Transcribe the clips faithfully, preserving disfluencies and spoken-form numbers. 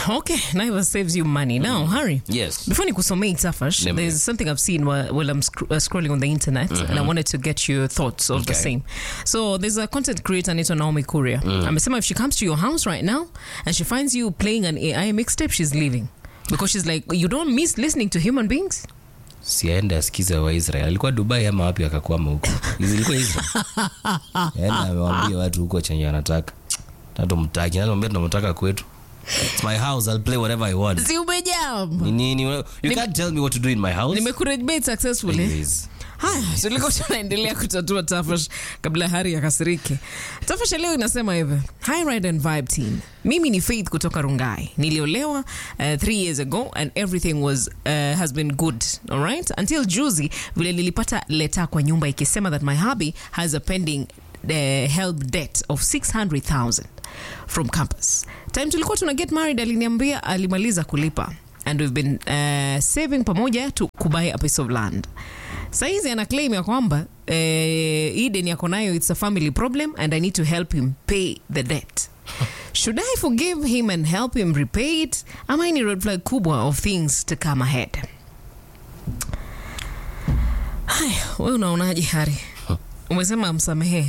Okay, Naivas saves you money. Now, Harry. Yes. Before nikusomee Tafash, there's something I've seen while, while I'm sc- uh, scrolling on the internet, mm-hmm. and I wanted to get your thoughts of okay. the same. So there's a content creator named Naomi Kuria. Mm. I'm assuming if she comes to your house right now and she finds you playing an A I mixtape, she's leaving. Because she's like, you don't miss listening to human beings? Sienda sikiza wa Israel. Alikuwa Dubai ama wapi akakwama huko. Ilikuwa Israel. Yaani amewaambia watu huko chenye anataka. Tato mtaki, anamwambia tunamtaka kwetu. It's my house, I'll play whatever I want. Si umejam. Nini you Nime, can't tell me what to do in my house. Nimekurejbait successfully. Anyways. Haya, so liko tunaendelea kutatua Tafash kabla Hari akasirike. Tafash leo inasema hivi. Hi Ride and Vibe team. Mimi ni Faith kutoka Rungai. Niliolewa uh, three years ago and everything was uh, has been good. All right? Until juzi vile nilipata leta kwa nyumba ikisema that my hubby has a pending uh, help debt of six hundred thousand from campus. Time tulikuwa tuna get married aliniambia alimaliza kulipa. And we've been uh, saving pamoja to kubuy a piece of land. Saizi ana claim ya kwamba eh, Eden yako nayo it's a family problem and I need to help him pay the debt. Should I forgive him and help him repay it? Am I in a red flag kubwa of things to come ahead? Hai, wewe unaonaje Hari? Umesema msamehe.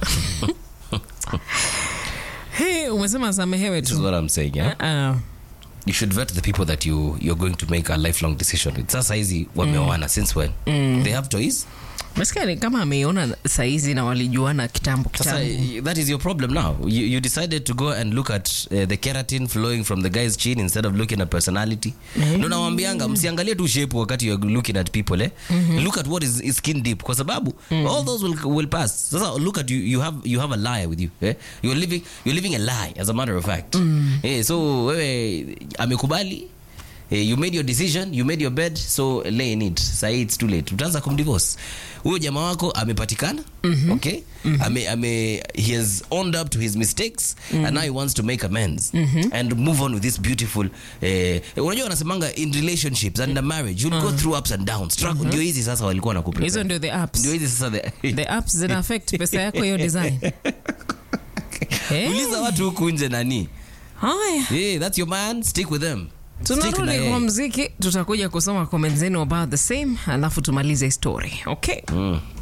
Hey, umesema msamehewe tu. This is what I'm saying, yeah? Uh, you should vet the people that you you're going to make a lifelong decision with. Sasa hizi wameoana mm. since when? Mm. They have toys? Maskani kama ameona saizi na walijuana kitambo kitambo. Sasa, that is your problem now. You, you decided to go and look at uh, the keratin flowing from the guy's chin instead of looking at personality. Mm. Ndio nawaambianga msiangalie tu shape wakati you're looking at people eh. Mm-hmm. Look at what is, is skin deep kwa sababu mm. all those will will pass. Sasa look at you you have you have a lie with you eh. You're living you're living a lie as a matter of fact. Mm. Eh, so wewe amekubali. You made your decision, you made your bed, so lay in it. Say it's too late. Utaanza kumdivorce. Huyo jamaa wako amepatikana, mm-hmm. okay? Mm-hmm. Ame, ame, he has owned up to his mistakes, mm-hmm. and now he wants to make amends, mm-hmm. and move on with this beautiful. Eh, unajua wanasemanga in relationships and in marriage, you'll uh-huh. go through ups and downs. Struggle. Mm-hmm. Ndio hizi sasa walikuwa nakuprepare. Hizo ndio the ups. Ndio hizi sasa the the ups zina affect pesa yako hiyo design. Hey. Uliza watu huku nje nani? Haya. Hey, that's your man, stick with them. Tunarudi kwa muziki, tutakuja kusoma comments zenu about the same, alafu tumalize story. Okay? Mm.